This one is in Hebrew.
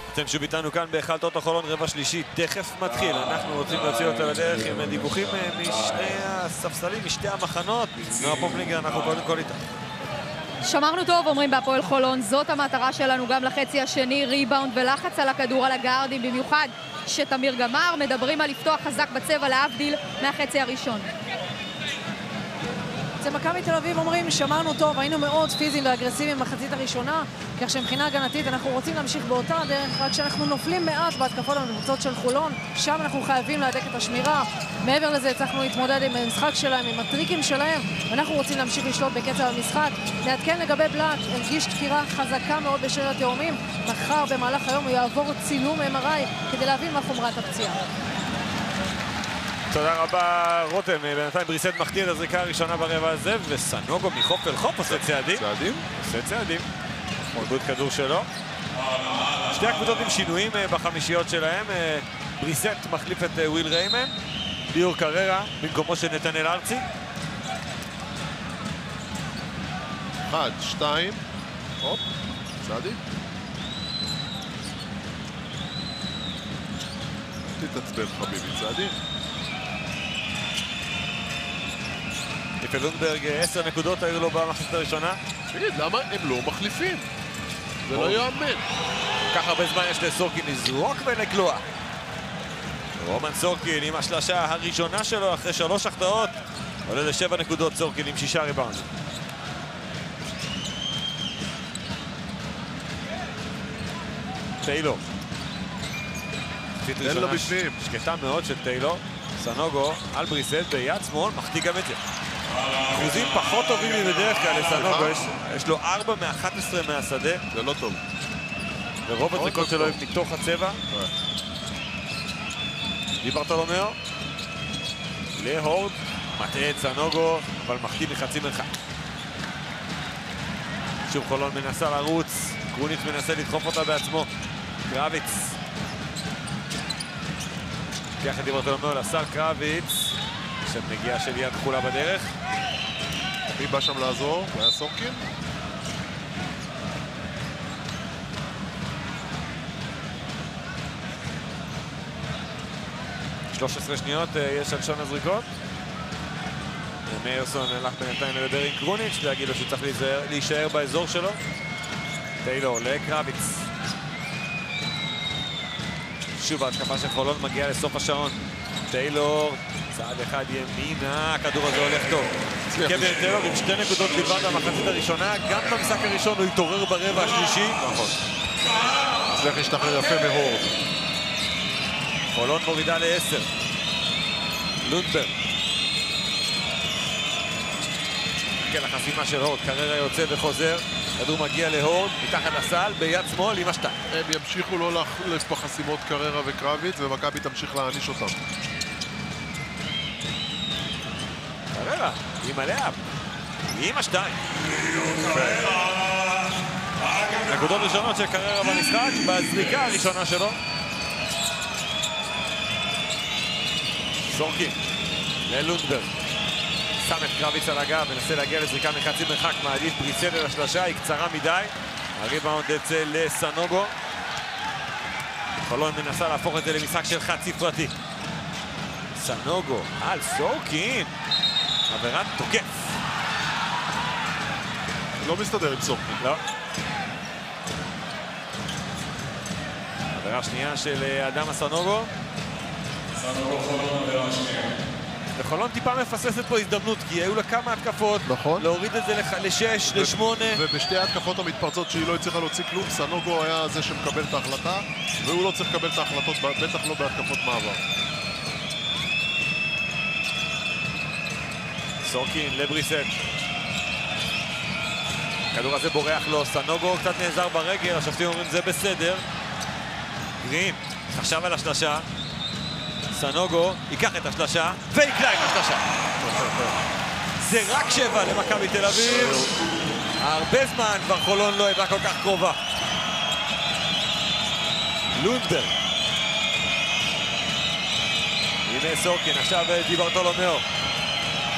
אתם שוב איתנו כאן בהיכל טוטו חולון, רבע שלישי, תכף מתחיל. אנחנו רוצים להוציא אותה לדרך עם דיווחים משני הספסלים, משתי המחנות. נועה פופלינגר, אנחנו קודם כל איתה. שמרנו טוב, אומרים בהפועל חולון, זאת המטרה שלנו גם לחצי השני, ריבאונד ולחץ על הכדור על הגארדים, במיוחד שתמיר גמר. מדברים על לפתוח חזק בצבע להבדיל מהחצי הראשון. אצל מכבי תל אביב אומרים, שמרנו טוב, היינו מאוד פיזיים ואגרסיביים במחצית הראשונה, כך שמבחינה הגנתית אנחנו רוצים להמשיך באותה הדרך, רק שאנחנו נופלים מעט בהתקפות המבוצעות של חולון, שם אנחנו חייבים להדק את השמירה. מעבר לזה הצלחנו להתמודד עם המשחק שלהם, עם הטריקים שלהם, ואנחנו רוצים להמשיך לשלוט בקצב המשחק. נעדכן לגבי בלאט, הרגיש תפירה חזקה מאוד בשריר התאומים, מחר במהלך היום הוא יעבור צילום MRI כדי להבין מה חומרת הפציעה. תודה רבה רותם, בינתיים בריסט מחטיא את הזריקה הראשונה ברבע הזה, וסנוגו מחוף אל חוף עושה צעדים. עושה צעדים. עיבוד כדור שלו. שתי הקבוצות עם שינויים בחמישיות שלהם. בריסט מחליף את וויל ריימן, ליאור קררה במקומו של נתנאל ארצי. 1, 2, הופ, צעדי. תתעצבן חביבי, צעדי. לונדברג 10 נקודות היו לו במחצית הראשונה. תגיד, למה הם לא מחליפים? זה לא יאמן. כך הרבה זמן יש לסורקין לזרוק ולקלוע. רומן סורקין עם השלשה הראשונה שלו אחרי 3 החטאות. עולה ל7 נקודות סורקין עם 6 ריבאונדים. טיילור. תן לו בפנים. שקטה מאוד של טיילור. סנוגו על בריסט ביד שמאל, מחטיא גם את זה. אחוזים פחות טובים מבדרך כלל לסנוגו, יש לו 4 מ-11 מהשדה. זה לא טוב. ורוב הזריקות שלו הם מתוך הצבע. דיברטולומיאו להורד, מטעה את סנוגו, אבל מחטיא מחצי מרחק. שוב חולון מנסה לרוץ, קרוניץ מנסה לדחוף אותה בעצמו. קרביץ לוקח את דיברטולומיאו לשר קרביץ, עכשיו נגיעה של יד כחולה בדרך. מי בא שם לעזור? זה היה סורקין? – 13 שניות יש על שון הזריקות. מאירסון הלך בינתיים לדבר עם קרוניץ' להגיד לו שצריך להישאר באזור שלו. טיילור לקרביץ. שוב ההתקפה של חולון מגיעה לסוף השעון. טיילור, צעד אחד ימינה, הכדור הזה הולך טוב. קווין טיילור עם 2 נקודות לבד במחצית הראשונה, גם במשחק הראשון הוא התעורר ברבע השלישי. נכון. הצליח להשתחרר יפה מהורד. חולון מורידה ל10. לונדברג. כן, החסימה של הורד, קררה יוצא וחוזר. כדור מגיע להורד, מתחת לסל, ביד שמאל עם השתיים. הם ימשיכו לא להחלף בחסימות קררה וקרביץ, ומכבי תמשיך להעניש אותם. קררה, עם הלאפ, עם השתיים. נקודות ראשונות של קררה במשחק, בזריקה הראשונה שלו. סורקין, ללונדברג. שם את קרביץ על הגב, מנסה להגיע לזריקה מחצי מרחק, מעדיף בריסט אל השלשה, היא קצרה מדי. הריבאונד אצל סנוגו. חולון מנסה להפוך את זה למשחק של חד ספרתי. סנוגו על סורקין. עבירת תוקף. לא מסתדר עם סורקין. לא. עבירה שנייה של אדם סנוגו. סנוגו חולון עבירה שנייה. וחולון טיפה מפססת פה הזדמנות, כי היו לה כמה התקפות, נכון. להוריד את זה ל6, ל8. ובשתי ההתקפות המתפרצות שהיא לא הצליחה להוציא כלום, סנוגו היה זה שמקבל את ההחלטה, והוא לא צריך לקבל את ההחלטות, בטח לא בהתקפות מעבר. סורקין לבריסט. הכדור הזה בורח לו, סנוגו קצת נעזר ברגל, השופטים אומרים זה בסדר. גרין חשב על השלשה. סנוגו ייקח את השלשה ויקלע את השלשה. זה רק 7 למכבי תל אביב. הרבה זמן כבר חולון לא הייתה כל כך קרובה. לונדברג. הנה סורקין, עכשיו דיברטולומיאו.